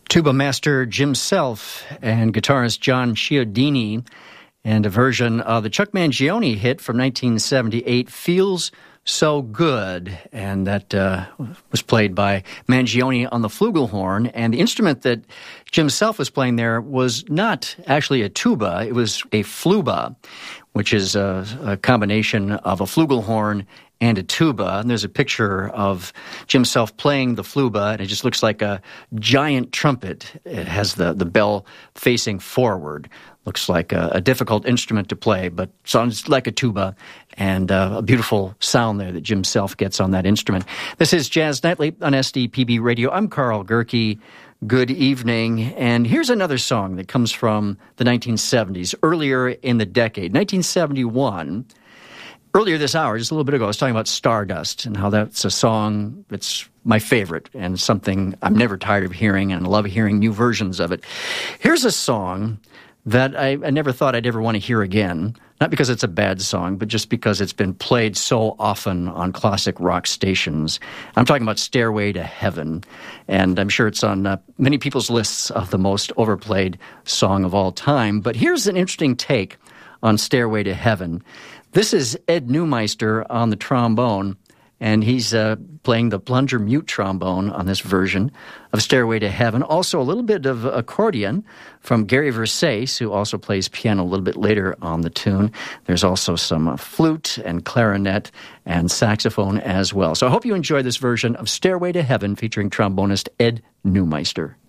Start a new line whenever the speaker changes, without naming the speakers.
Tuba master Jim Self and guitarist John Chiodini, and a version of the Chuck Mangione hit from 1978, Feels So Good, and that was played by Mangione on the flugelhorn, and the instrument that Jim Self was playing there was not actually a tuba, it was a fluba, which is a combination of a flugelhorn and a tuba. And there's a picture of Jim Self playing the fluba, and it just looks like a giant trumpet. It has the bell facing forward. Looks like a difficult instrument to play, but sounds like a tuba, and a beautiful sound there that Jim Self gets on that instrument. This is Jazz Nightly on SDPB Radio. I'm Carl Gerke. Good evening. And here's another song that comes from the 1970s, earlier in the decade, 1971. Earlier this hour, just a little bit ago, I was talking about Stardust and how that's a song that's my favorite and something I'm never tired of hearing, and I love hearing new versions of it. Here's a song that I never thought I'd ever want to hear again, not because it's a bad song, but just because it's been played so often on classic rock stations. I'm talking about Stairway to Heaven, and I'm sure it's on many people's lists of the most overplayed song of all time. But here's an interesting take on Stairway to Heaven. This is Ed Neumeister on the trombone, and he's playing the plunger mute trombone on this version of Stairway to Heaven. Also a little bit of accordion from Gary Versace, who also plays piano a little bit later on the tune. There's also some flute and clarinet and saxophone as well. So I hope you enjoy this version of Stairway to Heaven featuring trombonist Ed Neumeister.